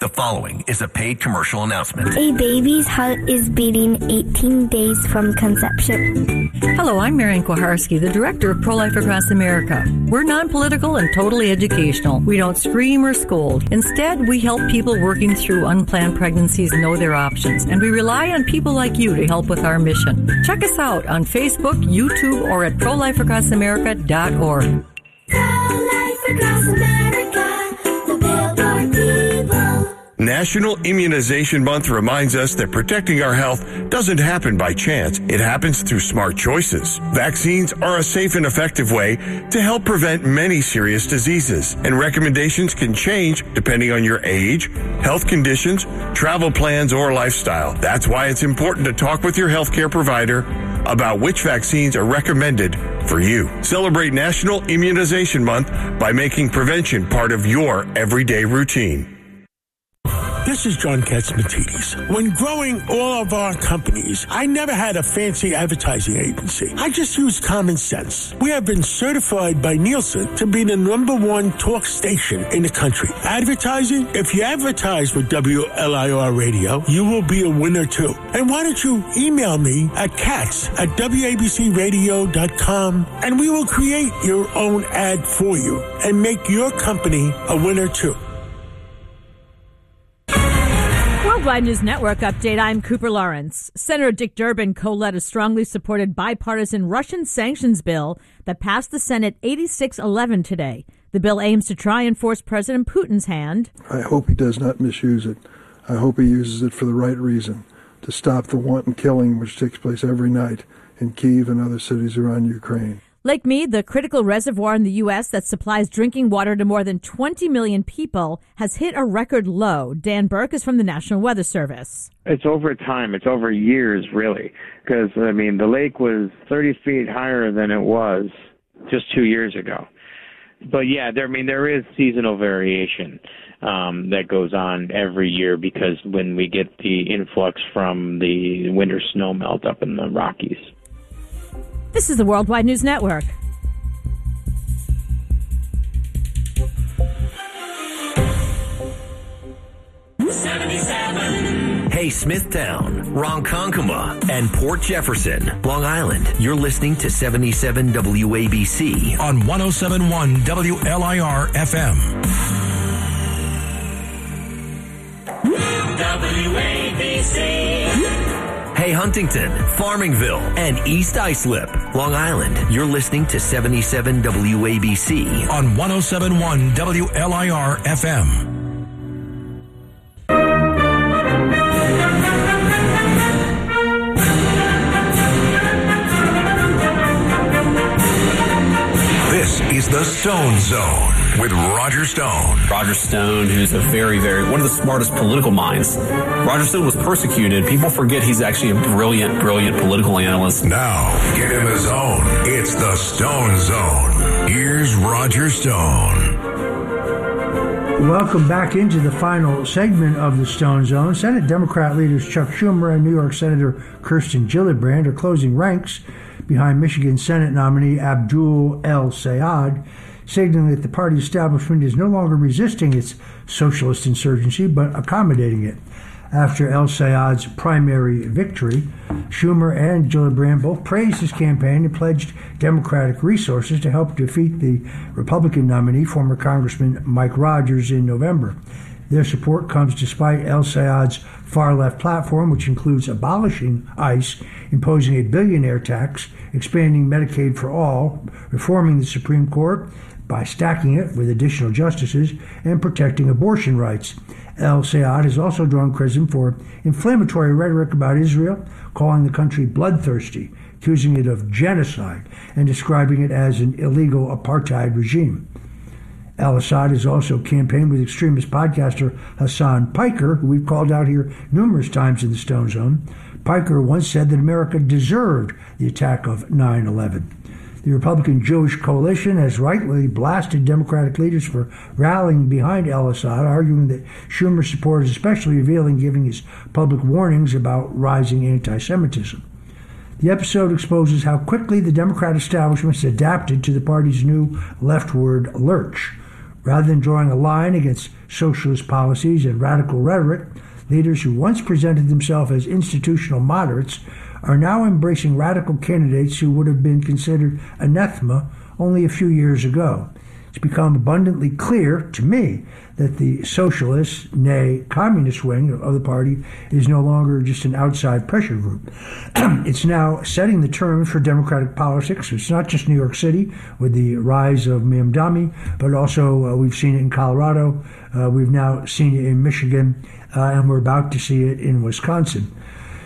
The following is a paid commercial announcement. A baby's heart is beating 18 days from conception. Hello, I'm Marian Kuharski, the director of Pro-Life Across America. We're non-political and totally educational. We don't scream or scold. Instead, we help people working through unplanned pregnancies know their options, and we rely on people like you to help with our mission. Check us out on Facebook, YouTube, or at prolifeacrossamerica.org. Pro-Life Across America, the Billboard people. National Immunization Month reminds us that protecting our health doesn't happen by chance. It happens through smart choices. Vaccines are a safe and effective way to help prevent many serious diseases, and recommendations can change depending on your age, health conditions, travel plans, or lifestyle. That's why it's important to talk with your healthcare provider about which vaccines are recommended for you. Celebrate National Immunization Month by making prevention part of your everyday routine. This is John Katzmatidis. When growing all of our companies, I never had a fancy advertising agency. I just used common sense. We have been certified by Nielsen to be the @1 talk station in the country. Advertising? If you advertise with WLIR Radio, you will be a winner too. And why don't you email me at katz@wabcradio.com, and we will create your own ad for you and make your company a winner too. Worldwide News Network update. I'm Cooper Lawrence. Senator Dick Durbin co-led a strongly supported bipartisan Russian sanctions bill that passed the Senate 86-11 today. The bill aims to try and force President Putin's hand. I hope he does not misuse it. I hope he uses it for the right reason, to stop the wanton killing which takes place every night in Kyiv and other cities around Ukraine. Lake Mead, the critical reservoir in the U.S. that supplies drinking water to more than 20 million people, has hit a record low. Dan Burke is from the National Weather Service. It's over time. It's over years, really, because, the lake was 30 feet higher than it was just 2 years ago. But, yeah, there is seasonal variation that goes on every year because when we get the influx from the winter snow melt up in the Rockies. This is the Worldwide News Network. Hey, Smithtown, Ronkonkoma, and Port Jefferson, Long Island. You're listening to 77 WABC on 107.1 WLIR FM. WABC. Hey, Huntington, Farmingville, and East Islip, Long Island. You're listening to 77 WABC on 107.1 WLIR FM. This is the Stone Zone with Roger Stone. Roger Stone, who's a very, one of the smartest political minds. Roger Stone was persecuted. People forget he's actually a brilliant political analyst. Now, get in the zone. It's the Stone Zone. Here's Roger Stone. Welcome back into the final segment of the Stone Zone. Senate Democrat leaders Chuck Schumer and New York Senator Kirsten Gillibrand are closing ranks behind Michigan Senate nominee Abdul El-Sayed, signaling that the party establishment is no longer resisting its socialist insurgency, but accommodating it. After El-Sayed's primary victory, Schumer and Gillibrand both praised his campaign and pledged Democratic resources to help defeat the Republican nominee, former Congressman Mike Rogers, in November. Their support comes despite El-Sayed's far-left platform, which includes abolishing ICE, imposing a billionaire tax, expanding Medicaid for all, reforming the Supreme Court by stacking it with additional justices, and protecting abortion rights. El-Sayed has also drawn criticism for inflammatory rhetoric about Israel, calling the country bloodthirsty, accusing it of genocide, and describing it as an illegal apartheid regime. El-Assad has also campaigned with extremist podcaster Hassan Piker, who we've called out here numerous times in the Stone Zone. Piker once said that America deserved the attack of 9/11. The Republican Jewish coalition has rightly blasted Democratic leaders for rallying behind El-Assad, arguing that Schumer's support is especially revealing, given his public warnings about rising anti-Semitism. The episode exposes how quickly the Democrat establishment has adapted to the party's new leftward lurch. Rather than drawing a line against socialist policies and radical rhetoric, leaders who once presented themselves as institutional moderates are now embracing radical candidates who would have been considered anathema only a few years ago. It's become abundantly clear to me that the socialist, nay, communist wing of the party is no longer just an outside pressure group. It's now setting the terms for democratic politics. It's not just New York City with the rise of Mamdani, but also we've seen it in Colorado, we've now seen it in Michigan, and we're about to see it in Wisconsin.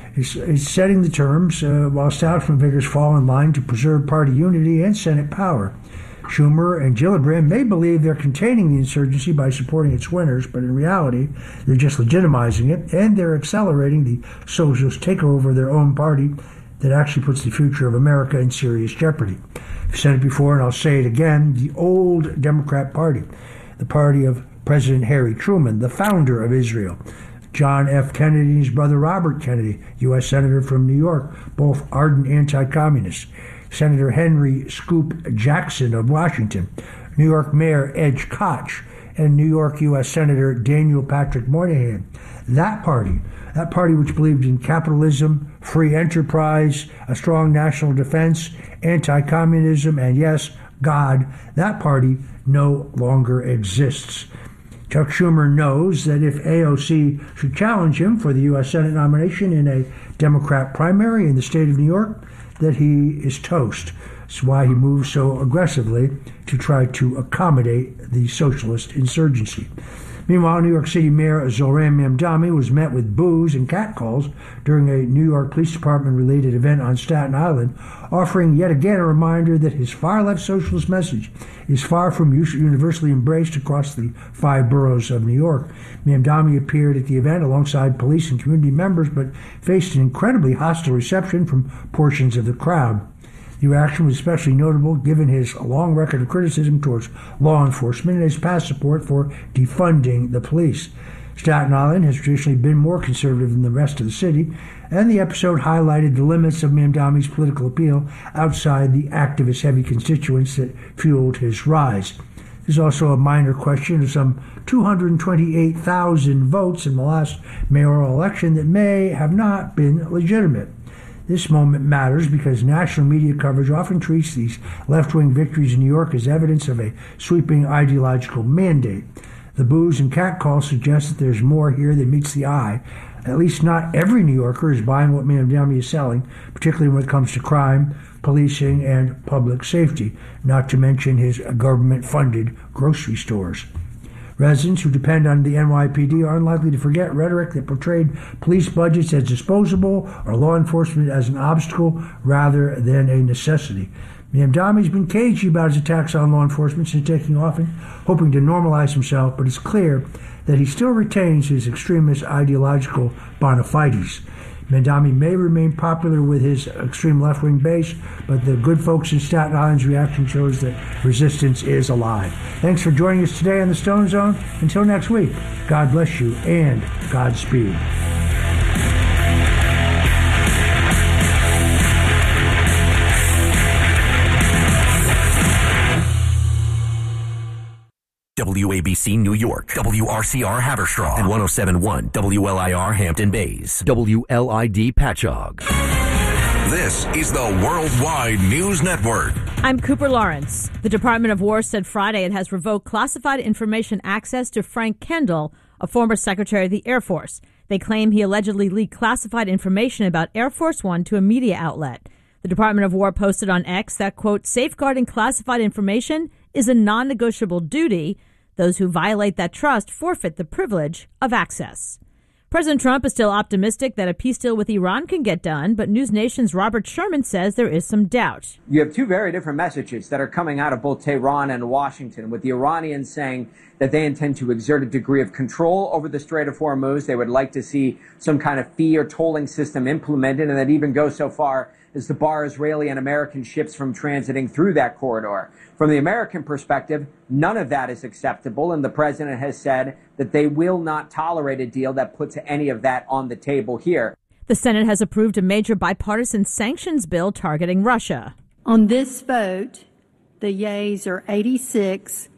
It's setting the terms while establishment figures fall in line to preserve party unity and Senate power. Schumer and Gillibrand may believe they're containing the insurgency by supporting its winners, but in reality, they're just legitimizing it, and they're accelerating the socialist takeover of their own party that actually puts the future of America in serious jeopardy. I've said it before, and I'll say it again, the old Democrat Party, the party of President Harry Truman, the founder of Israel, John F. Kennedy and his brother Robert Kennedy, U.S. Senator from New York, both ardent anti-communists, Senator Henry Scoop Jackson of Washington, New York Mayor Ed Koch, and New York U.S. Senator Daniel Patrick Moynihan. That party which believed in capitalism, free enterprise, a strong national defense, anti-communism, and yes, God, that party no longer exists. Chuck Schumer knows that if AOC should challenge him for the U.S. Senate nomination in a Democrat primary in the state of New York, that he is toast. That's why he moves so aggressively to try to accommodate the socialist insurgency. Meanwhile, New York City Mayor Zohran Mamdani was met with boos and catcalls during a New York Police Department-related event on Staten Island, offering yet again a reminder that his far-left socialist message is far from universally embraced across the 5 boroughs of New York. Mamdani appeared at the event alongside police and community members, but faced an incredibly hostile reception from portions of the crowd. The reaction was especially notable given his long record of criticism towards law enforcement and his past support for defunding the police. Staten Island has traditionally been more conservative than the rest of the city, and the episode highlighted the limits of Mamdani's political appeal outside the activist-heavy constituents that fueled his rise. There's also a minor question of some 228,000 votes in the last mayoral election that may have not been legitimate. This moment matters because national media coverage often treats these left-wing victories in New York as evidence of a sweeping ideological mandate. The boos and catcalls suggest that there's more here than meets the eye. At least not every New Yorker is buying what Mamdani is selling, particularly when it comes to crime, policing, and public safety, not to mention his government-funded grocery stores. Residents who depend on the NYPD are unlikely to forget rhetoric that portrayed police budgets as disposable or law enforcement as an obstacle rather than a necessity. Mamdani's been cagey about his attacks on law enforcement since taking office, hoping to normalize himself, but it's clear that he still retains his extremist ideological bona fides. Mamdani may remain popular with his extreme left-wing base, but the good folks in Staten Island's reaction shows that resistance is alive. Thanks for joining us today on the Stone Zone. Until next week, God bless you and Godspeed. WABC New York, WRCR Haverstraw, and 107.1 WLIR Hampton Bays, WLID Patchogue. This is the Worldwide News Network. I'm Cooper Lawrence. The Department of War said Friday it has revoked classified information access to Frank Kendall, a former Secretary of the Air Force. They claim he allegedly leaked classified information about Air Force One to a media outlet. The Department of War posted on X that, quote, safeguarding classified information is a non-negotiable duty. Those who violate that trust forfeit the privilege of access. President Trump is still optimistic that a peace deal with Iran can get done, but News Nation's Robert Sherman says there is some doubt. You have two very different messages that are coming out of both Tehran and Washington, with the Iranians saying that they intend to exert a degree of control over the Strait of Hormuz. They would like to see some kind of fee or tolling system implemented, and that even goes so far as to bar Israeli and American ships from transiting through that corridor. From the American perspective, none of that is acceptable, and the president has said that they will not tolerate a deal that puts any of that on the table here. The Senate has approved a major bipartisan sanctions bill targeting Russia. On this vote, the yeas are 86,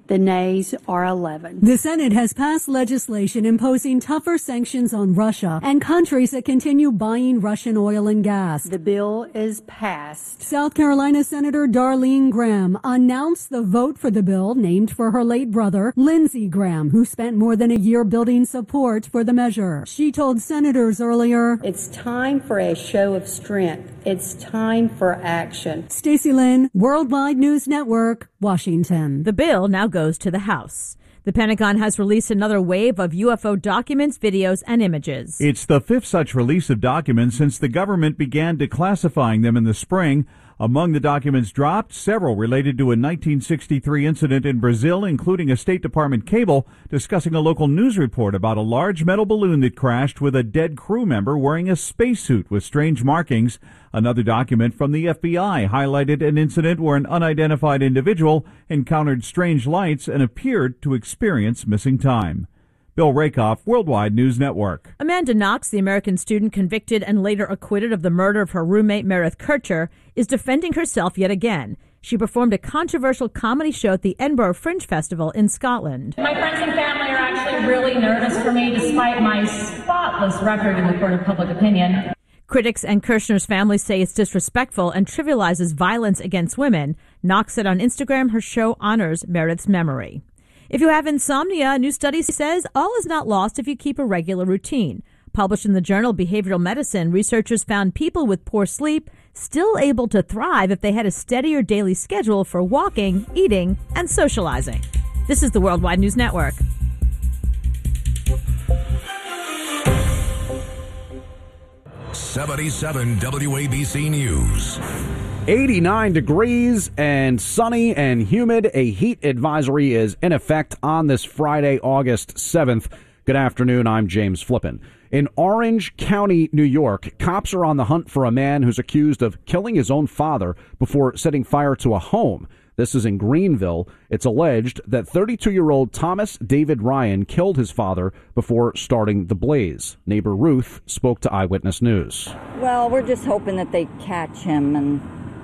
The nays are 11. The Senate has passed legislation imposing tougher sanctions on Russia and countries that continue buying Russian oil and gas. The bill is passed. South Carolina Senator Darlene Graham announced the vote for the bill named for her late brother, Lindsey Graham, who spent more than a year building support for the measure. She told senators earlier, "It's time for a show of strength. It's time for action." Stacey Lynn, Worldwide News Network, Washington. The bill now goes to the House. The Pentagon has released another wave of UFO documents, videos, and images. It's the fifth such release of documents since the government began declassifying them in the spring. Among the documents dropped, several related to a 1963 incident in Brazil, including a State Department cable discussing a local news report about a large metal balloon that crashed with a dead crew member wearing a spacesuit with strange markings. Another document from the FBI highlighted an incident where an unidentified individual encountered strange lights and appeared to experience missing time. Bill Rakoff, Worldwide News Network. Amanda Knox, the American student convicted and later acquitted of the murder of her roommate Meredith Kircher, is defending herself yet again. She performed a controversial comedy show at the Edinburgh Fringe Festival in Scotland. My friends and family are actually really nervous for me despite my spotless record in the court of public opinion. Critics and Kirchner's family say it's disrespectful and trivializes violence against women. Knox said on Instagram her show honors Meredith's memory. If you have insomnia, a new study says all is not lost if you keep a regular routine. Published in the journal Behavioral Medicine, researchers found people with poor sleep still able to thrive if they had a steadier daily schedule for walking, eating, and socializing. This is the Worldwide News Network. '77 WABC News. 89 degrees and sunny and humid. A heat advisory is in effect on this Friday, August 7th. Good afternoon. I'm James Flippin. In Orange County, New York, cops are on the hunt for a man who's accused of killing his own father before setting fire to a home. This is in Greenville. It's alleged that 32-year-old Thomas David Ryan killed his father before starting the blaze. Neighbor Ruth spoke to Eyewitness News. Well, we're just hoping that they catch him and,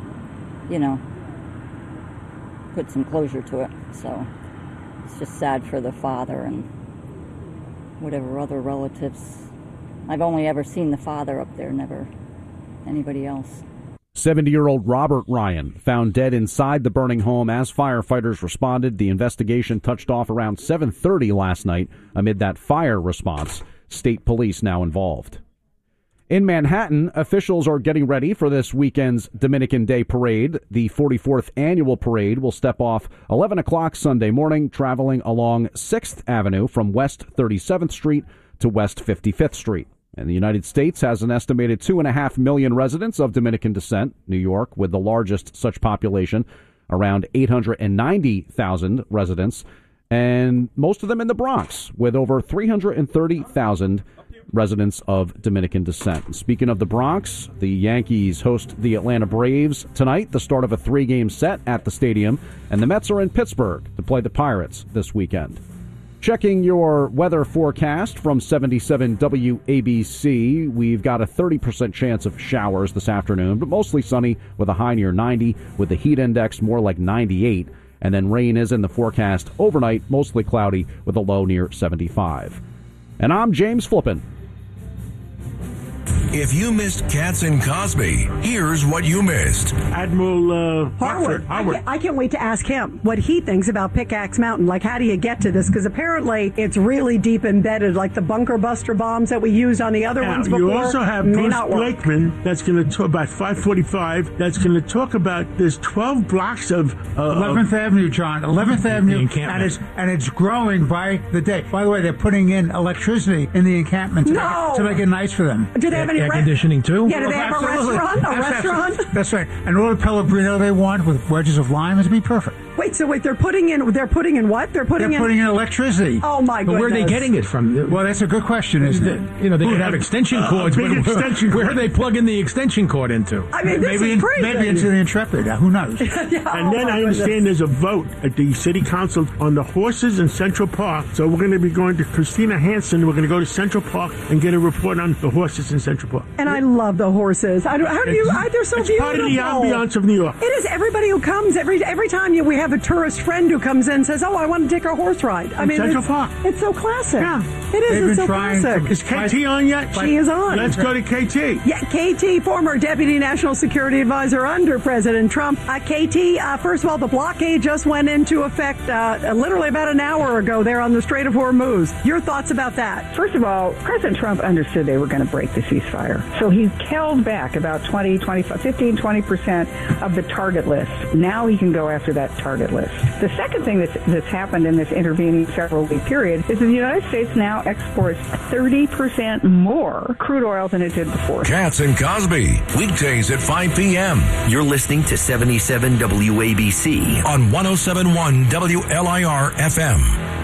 put some closure to it. So it's just sad for the father and whatever other relatives. I've only ever seen the father up there, never anybody else. 70-year-old Robert Ryan found dead inside the burning home as firefighters responded. The investigation touched off around 7:30 last night amid that fire response. State police now involved. In Manhattan, officials are getting ready for this weekend's Dominican Day Parade. The 44th annual parade will step off 11 o'clock Sunday morning, traveling along 6th Avenue from West 37th Street to West 55th Street. And the United States has an estimated 2.5 million residents of Dominican descent. New York, with the largest such population, around 890,000 residents, and most of them in the Bronx, with over 330,000 residents of Dominican descent. And speaking of the Bronx, the Yankees host the Atlanta Braves tonight, the start of a 3-game set at the stadium, and the Mets are in Pittsburgh to play the Pirates this weekend. Checking your weather forecast from 77 WABC, we've got a 30% chance of showers this afternoon, but mostly sunny with a high near 90, with the heat index more like 98. And then rain is in the forecast overnight, mostly cloudy with a low near 75. And I'm James Flippin. If you missed Katz and Cosby, here's what you missed. Admiral Harwood. I can't wait to ask him what he thinks about Pickaxe Mountain. Like, how do you get to this? Because apparently it's really deep embedded, like the bunker buster bombs that we used on the other ones before. You also have Bruce Blakeman that's going to talk about 545. That's going to talk about there's 12 blocks of 11th Avenue, John. 11th Avenue, and it's growing by the day. By the way, they're putting in electricity in the encampment to make it nice for them. Do they have any air conditioning too? Yeah, do they have a restaurant? That's right. And all the Pellegrino they want with wedges of lime is be perfect. Wait, they're putting in what? They're putting in electricity. Oh my goodness. But where are they getting it from? Well, that's a good question, isn't it? They could have extension cords. Where are they plugging the extension cord into? I mean, this is crazy. Maybe into the Intrepid. Who knows? And then I understand there's a vote at the city council on the horses in Central Park. So we're going to be going to Christina Hansen. We're going to go to Central Park and get a report on the horses in Central Park. And I love the horses. They're so beautiful. It's part of the ambiance of New York. It is. Everybody who comes, every time we have have a tourist friend who comes in and says, "Oh, I want to take a horse ride." I mean, Central Park. It's so classic. Yeah. It is. They've It's been so classic. Is KT on yet? She is on. Let's go to KT. Yeah, KT, former Deputy National Security Advisor under President Trump. KT, first of all, the blockade just went into effect literally about an hour ago there on the Strait of Hormuz. Your thoughts about that? First of all, President Trump understood they were going to break the ceasefire. So he held back about 15-20% of the target list. Now he can go after that target list. The second thing that's happened in this intervening several-week period is that the United States now exports 30% more crude oil than it did before. Katz and Cosby, weekdays at 5 p.m. You're listening to 77 WABC on 107.1 WLIR FM.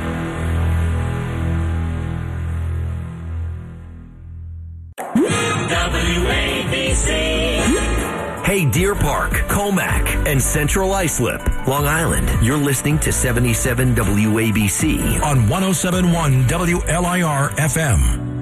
WABC. Hey, Deer Park, Comac, and Central Islip, Long Island. You're listening to 77 WABC on 107.1 WLIR FM.